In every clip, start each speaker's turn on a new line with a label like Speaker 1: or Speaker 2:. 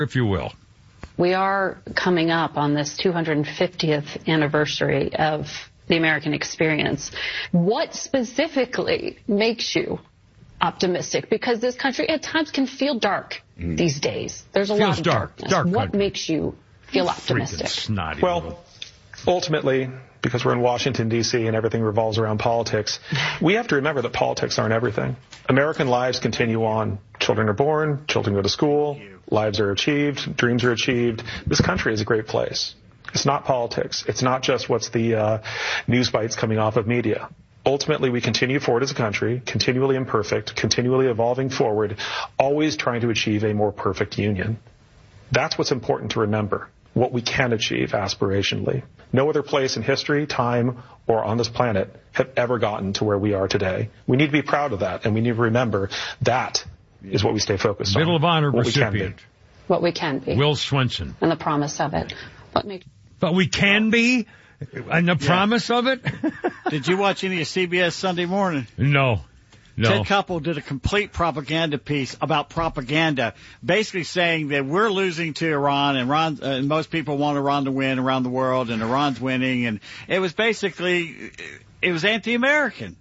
Speaker 1: if you will.
Speaker 2: We are coming up on this 250th anniversary of the American experience. What specifically makes you optimistic? Because this country at times can feel dark these days. There's a lot of darkness. What makes you feel optimistic?
Speaker 3: Well, ultimately, because we're in Washington, D.C., and everything revolves around politics, we have to remember that politics aren't everything. American lives continue on. Children are born, children go to school, lives are achieved, dreams are achieved. This country is a great place. It's not politics. It's not just what's the news bites coming off of media. Ultimately, we continue forward as a country, continually imperfect, continually evolving forward, always trying to achieve a more perfect union. That's what's important to remember, what we can achieve aspirationally. No other place in history, time, or on this planet have ever gotten to where we are today. We need to be proud of that, and we need to remember that is what we stay focused on.
Speaker 1: Medal of Honor recipient.
Speaker 2: What we can be.
Speaker 1: Will Swenson.
Speaker 2: And the promise of it.
Speaker 1: But we can be? And the promise of it?
Speaker 4: Did you watch any of CBS Sunday Morning?
Speaker 1: No.
Speaker 4: Ted Koppel did a complete propaganda piece about propaganda, basically saying that we're losing to Iran, and most people want Iran to win around the world, and Iran's winning, and it was basically, it was anti-American.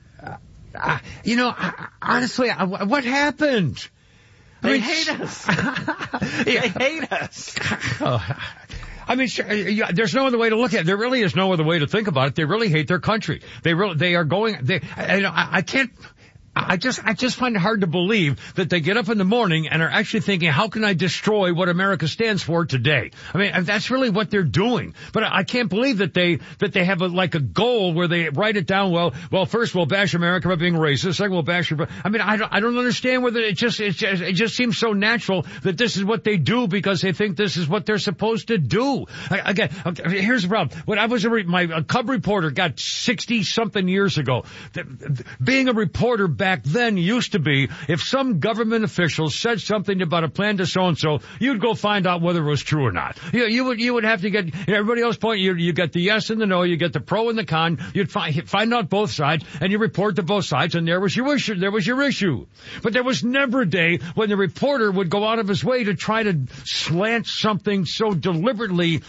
Speaker 1: Honestly, what happened?
Speaker 4: They hate us. They hate us.
Speaker 1: I mean, there's no other way to look at it. There really is no other way to think about it. They really hate their country. I just find it hard to believe that they get up in the morning and are actually thinking, how can I destroy what America stands for today? I mean, that's really what they're doing. But I can't believe that they have a goal where they write it down. Well, first we'll bash America by being racist. Second we'll bash. I mean, I don't understand whether it just seems so natural that this is what they do because they think this is what they're supposed to do. Again, here's the problem. When I was my cub reporter got 60 something years ago, being a reporter back then used to be if some government official said something about a plan to so-and-so, you'd go find out whether it was true or not. You would have to get everybody else point. You get the yes and the no. You get the pro and the con. You'd find out both sides and you report to both sides, and there was your issue. There was your issue. But there was never a day when the reporter would go out of his way to try to slant something so deliberately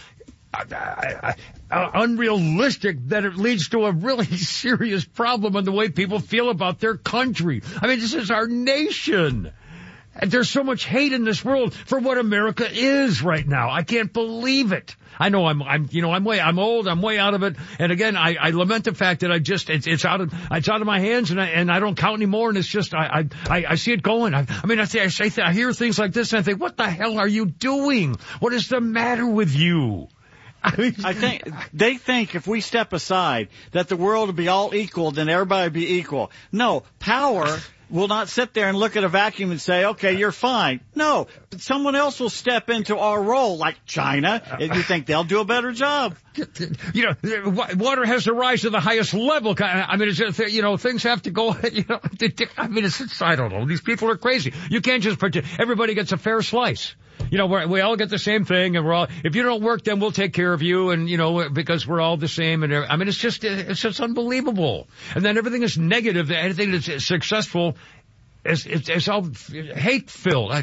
Speaker 1: unrealistic that it leads to a really serious problem in the way people feel about their country. I mean, this is our nation. And there's so much hate in this world for what America is right now. I can't believe it. I know I'm old, I'm way out of it. And again, I lament the fact that it's out of my hands and I don't count anymore. And it's just, I see it going. I hear things like this and I think, what the hell are you doing? What is the matter with you?
Speaker 4: I think they think if we step aside that the world will be all equal, then everybody will be equal. No, power will not sit there and look at a vacuum and say, okay, you're fine. No, someone else will step into our role, like China, and you think they'll do a better job.
Speaker 1: Water has to rise to the highest level. I mean, things have to go, I don't know. These people are crazy. You can't just pretend. Everybody gets a fair slice. We all get the same thing, and if you don't work, then we'll take care of you, and, because we're all the same, and I mean, it's just unbelievable. And then everything is negative. Anything that's successful is all hate-filled.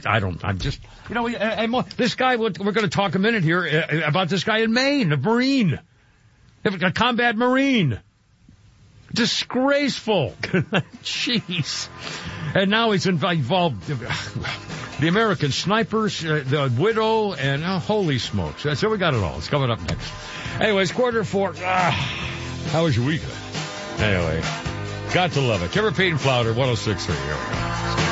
Speaker 1: This guy, we're going to talk a minute here about this guy in Maine, a Marine, a combat Marine. Disgraceful. Jeez. And now he's involved, the American snipers, the widow, and holy smokes. So we got it all. It's coming up next. Anyways, 4:15. How was your weekend? Anyway, got to love it. Trevor Payton Flounder, 106.3. Here we go.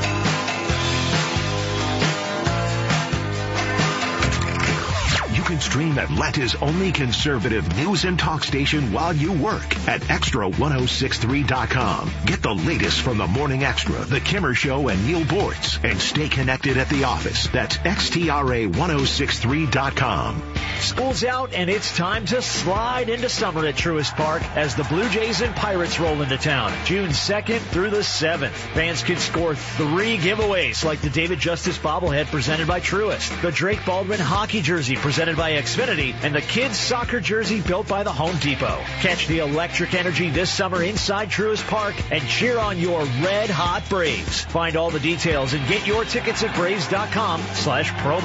Speaker 5: You can stream Atlanta's only conservative news and talk station while you work at Extra1063.com. Get the latest from the Morning Extra, The Kimmer Show, and Neil Bortz, and stay connected at the office. That's XTRA1063.com.
Speaker 6: School's out, and it's time to slide into summer at Truist Park as the Blue Jays and Pirates roll into town. June 2nd through the 7th. Fans can score 3 giveaways, like the David Justice bobblehead presented by Truist, the Drake Baldwin hockey jersey presented by Xfinity, and the kids' soccer jersey built by the Home Depot. Catch the electric energy this summer inside Truist Park and cheer on your red-hot Braves. Find all the details and get your tickets at Braves.com/promo.